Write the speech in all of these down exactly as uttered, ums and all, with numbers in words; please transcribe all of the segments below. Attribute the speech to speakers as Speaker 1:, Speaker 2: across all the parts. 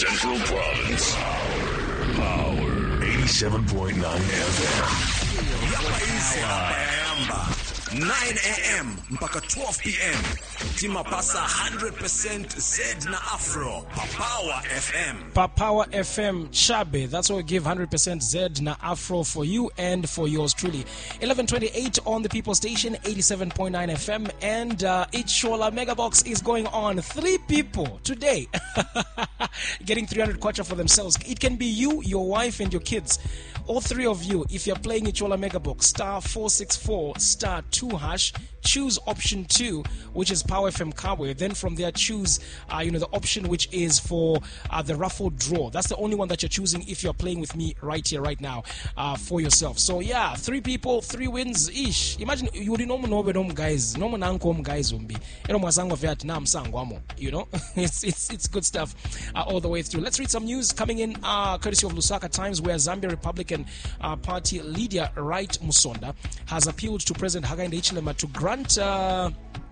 Speaker 1: Central Province. Power eighty-seven point nine F M.
Speaker 2: nine a.m. mpaka twelve p.m. Timapasa one hundred percent Z na Afro. Power F M.
Speaker 3: Power F M Chabe. That's what we give one hundred percent Z na Afro for you and for yours truly. eleven twenty-eight on the People Station, eighty-seven point nine F M. And uh, Ichola Megabox is going on. Three people today getting three hundred kwacha for themselves. It can be you, your wife, and your kids. All three of you, if you're playing Ichola Megabox, star four six four, star two hash, choose option two, which is Power F M Kabwe. Then from there, choose uh, you know, the option which is for uh, the raffle draw. That's the only one that you're choosing if you're playing with me right here, right now, uh, for yourself. So yeah, three people, three wins ish. Imagine you would know no no guys, no manankom guys umbi. You know masango Vietnam sangwamo. You know, it's it's it's good stuff uh, all the way through. Let's read some news coming in, uh, courtesy of Lusaka Times, where Zambia Republican uh, Party leader Wright Musonda has appealed to President Hakainde Hichilema to grant uh,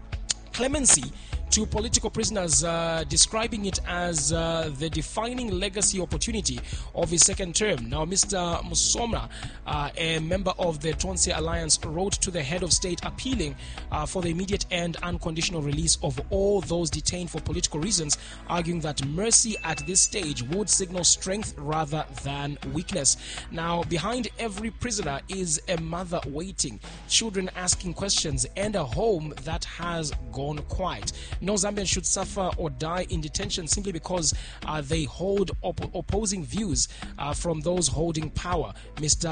Speaker 3: clemency to political prisoners, uh, describing it as uh, the defining legacy opportunity of his second term. Now, Mister Musoma, uh, a member of the Tonse Alliance, wrote to the head of state appealing uh, for the immediate and unconditional release of all those detained for political reasons, arguing that mercy at this stage would signal strength rather than weakness. Now, behind every prisoner is a mother waiting, children asking questions, and a home that has gone quiet. No Zambian should suffer or die in detention simply because uh, they hold op- opposing views uh, from those holding power, Mister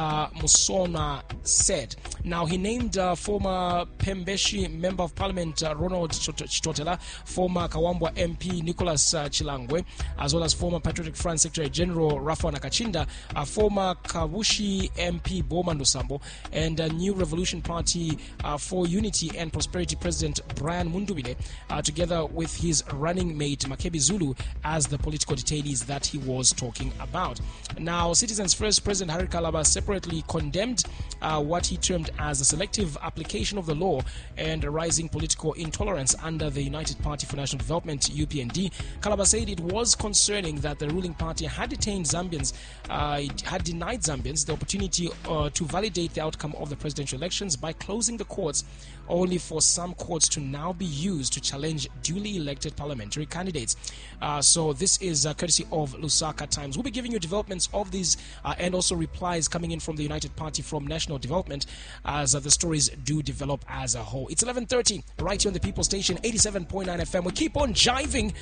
Speaker 3: Musona said. Now, he named uh, former Pembeshi Member of Parliament uh, Ronald Chitotela, former Kawambwa M P Nicholas uh, Chilangwe, as well as former Patriotic Front Secretary General Rafa Nakachinda, uh, former Kabushi M P Boma Ndosambo, and uh, New Revolution Party uh, for Unity and Prosperity President Brian Mundubile, uh, together with his running mate Makebi Zulu as the political detainees that he was talking about. Now, Citizens First President Harry Kalaba separately condemned uh, what he termed as a selective application of the law and rising political intolerance under the United Party for National Development, U P N D. Kalaba said it was concerning that the ruling party had detained Zambians, uh, had denied Zambians the opportunity uh, to validate the outcome of the presidential elections by closing the courts, only for some courts to now be used to challenge duly elected parliamentary candidates. Uh, so this is uh, courtesy of Lusaka Times. We'll be giving you developments of these uh, and also replies coming in from the United Party from National Development as uh, the stories do develop as a whole. It's eleven thirty right here on the People Station, eighty-seven point nine F M. We keep on jiving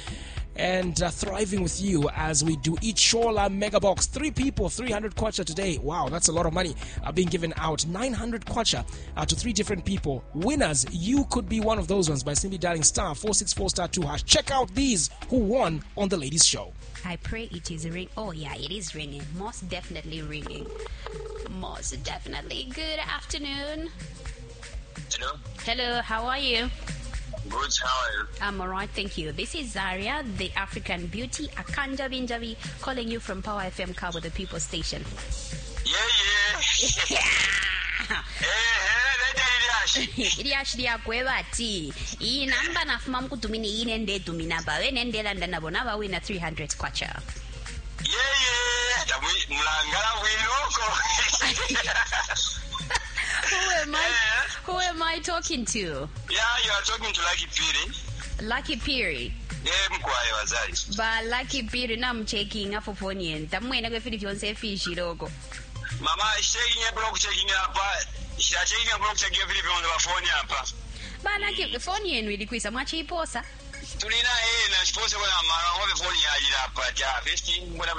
Speaker 3: and uh, thriving with you as we do Ichola Megabox. Three people, three hundred kwacha today. Wow, that's a lot of money uh, being given out. nine hundred kwacha uh, to three different people. Winners, you could be one of those ones by simply dialing star four six four star two hash. Check out these who won on the ladies' show.
Speaker 4: I pray it is ring. Oh yeah, it is ringing. Most definitely ringing. Most definitely. Good afternoon.
Speaker 5: Hello.
Speaker 4: Hello, how are you?
Speaker 5: Good, how are you?
Speaker 4: I'm alright, thank you. This is Zaria, the African beauty, Akanja Binjavi, calling you from Power F M Car with the People Station.
Speaker 5: Yeah, yeah.
Speaker 4: Yeah.
Speaker 5: Eh,
Speaker 4: Iriash dia kwebati. Iyi namba nafuma mkutumini iyi nende tuminaba. We nende landa nabonaba wina three hundred kwacha.
Speaker 5: Yeah, yeah. Mulangala wiloko.
Speaker 4: Who am I?
Speaker 5: Eh?
Speaker 4: Who am I talking to?
Speaker 5: Yeah, you are talking to Lucky Piri.
Speaker 4: Lucky Piri.
Speaker 5: Yeah, mkwaye wazali.
Speaker 4: Ba Lucky Piri na mchecking afo phone yen. Tamwena kwe fili fyonse fishi logo.
Speaker 5: Mama, checking ya block checking hapa. Shida checking ya block checking vile vile on phone hapa.
Speaker 4: Ba Lucky phone yen wili kuisa mwachi iposa.
Speaker 5: Tulina eh na sponsor kwa mara ngome phone ya ajira hapa. Ja, besti mbona